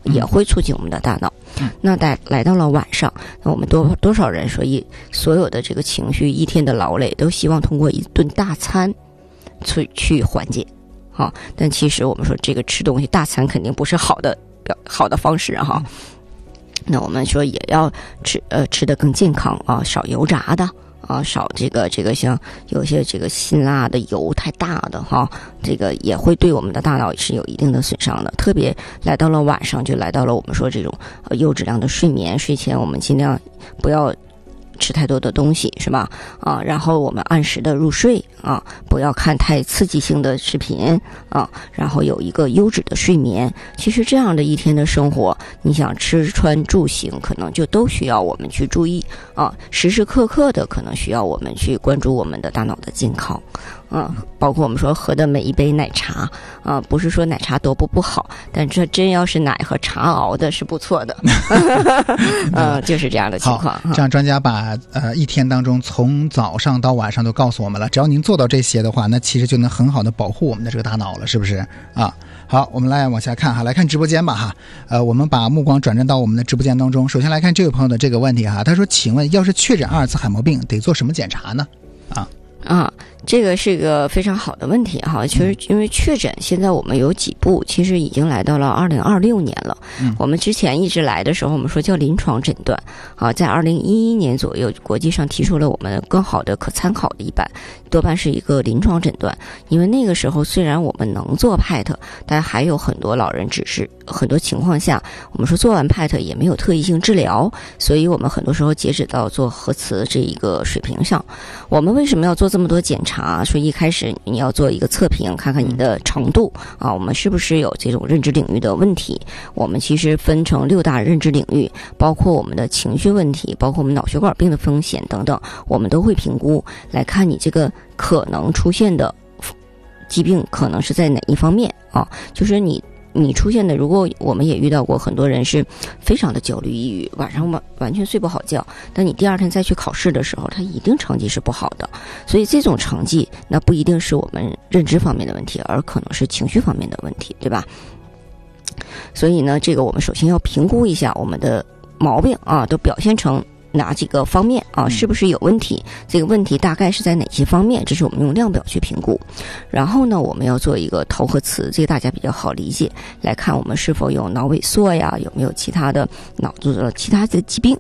也会促进我们的大脑。那来到了晚上，那我们多少人说所有的这个情绪一天的劳累都希望通过一顿大餐去缓解。好，但其实我们说这个吃东西大餐肯定不是好的方式哈。那我们说也要吃得更健康啊，少油炸的啊，少这个像有些这个辛辣的油太大的哈，这个也会对我们的大脑是有一定的损伤的。特别来到了晚上，就来到了我们说这种优质量的睡眠，睡前我们尽量不要吃太多的东西，是吧？啊，然后我们按时的入睡啊，不要看太刺激性的视频啊，然后有一个优质的睡眠。其实这样的一天的生活，你想吃穿住行，可能就都需要我们去注意啊，时时刻刻的可能需要我们去关注我们的大脑的健康。包括我们说喝的每一杯奶茶啊，不是说奶茶多不好，但这真要是奶和茶熬的是不错的。就是这样的情况。 这样专家把一天当中从早上到晚上都告诉我们了，只要您做到这些的话，那其实就能很好的保护我们的这个大脑了，是不是啊？好，我们来往下看哈，来看直播间吧哈。我们把目光转正到我们的直播间当中。首先来看这位朋友的这个问题哈，他说：“请问，要是确诊阿尔兹海默病，得做什么检查呢？” 这个是一个非常好的问题哈。其实因为确诊，现在我们有几步，其实已经来到了2026年了。我们之前一直来的时候，我们说叫临床诊断啊，在2011年左右，国际上提出了我们更好的可参考的一版，多半是一个临床诊断。因为那个时候虽然我们能做 PET， 但还有很多老人只是很多情况下，我们说做完 PET 也没有特异性治疗，所以我们很多时候截止到做核磁这一个水平上。我们为什么要做这么多检查？说一开始你要做一个测评，看看你的程度啊，我们是不是有这种认知领域的问题。我们其实分成6大认知领域，包括我们的情绪问题，包括我们脑血管病的风险等等，我们都会评估来看你这个可能出现的疾病可能是在哪一方面啊，就是你出现的，如果我们也遇到过很多人是非常的焦虑抑郁，晚上完全睡不好觉，但你第二天再去考试的时候，他一定成绩是不好的。所以这种成绩那不一定是我们认知方面的问题，而可能是情绪方面的问题，对吧？所以呢，这个我们首先要评估一下我们的毛病啊，都表现成哪几个方面啊？是不是有问题？这个问题大概是在哪些方面？这是我们用量表去评估。然后呢，我们要做一个头核磁，这个大家比较好理解，来看我们是否有脑萎缩呀，有没有其他的脑子的其他的疾病。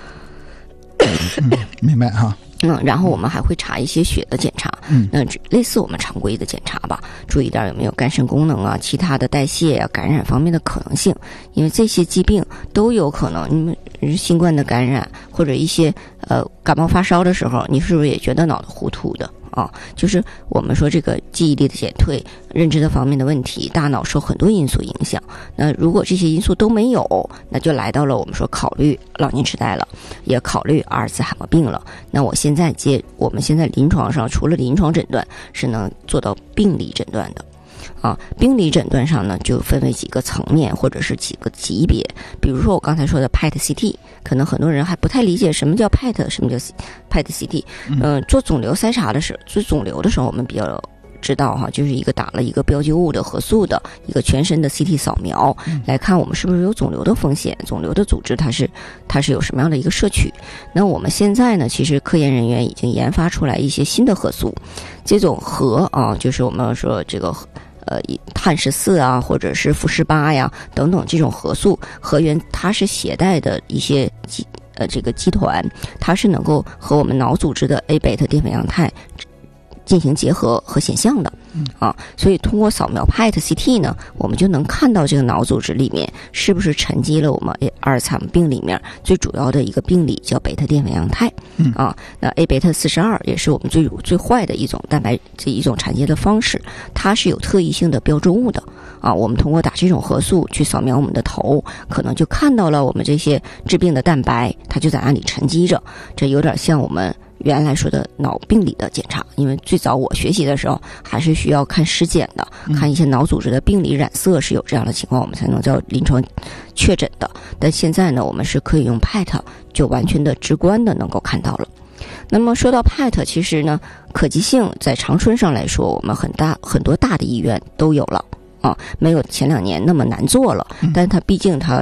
明白哈。 然后我们还会查一些血的检查，那类似我们常规的检查吧，注意点有没有肝肾功能啊、其他的代谢啊、感染方面的可能性，因为这些疾病都有可能。你们新冠的感染或者一些感冒发烧的时候，你是不是也觉得脑子糊涂的啊？就是我们说这个记忆力的减退、认知的方面的问题，大脑受很多因素影响。那如果这些因素都没有，那就来到了我们说考虑老年痴呆了，也考虑阿尔兹海默病了。那我们现在临床上除了临床诊断，是能做到病理诊断的。病理诊断上呢，就分为几个层面或者是几个级别。比如说我刚才说的 PET-CT， 可能很多人还不太理解什么叫 PET， 什么叫 PET-CT。做肿瘤筛查的时候，做肿瘤的时候，我们比较知道哈，就是一个打了一个标记物的核素的一个全身的 CT 扫描，来看我们是不是有肿瘤的风险，肿瘤的组织它是有什么样的一个摄取。那我们现在呢，其实科研人员已经研发出来一些新的核素，这种核啊，就是我们说这个碳14啊，或者是富18呀等等这种核素核源，它是携带的一些这个基团，它是能够和我们脑组织的 A 贝塔淀粉样态进行结合和显像的所以通过扫描 PET-CT 呢，我们就能看到这个脑组织里面是不是沉积了我们阿尔茨海默病里面最主要的一个病理叫贝塔淀粉样态那 A 贝塔42也是我们最坏的一种蛋白这一种产业的方式，它是有特异性的标志物的我们通过打这种核素去扫描我们的头，可能就看到了我们这些致病的蛋白，它就在那里沉积着。这有点像我们原来说的脑病理的检查，因为最早我学习的时候还是需要看尸检的，看一些脑组织的病理染色是有这样的情况，我们才能叫临床确诊的。但现在呢，我们是可以用 PET 就完全的直观的能够看到了。那么说到 PET， 其实呢，可及性在长春上来说，我们很多大的医院都有了没有前2年那么难做了，但它毕竟它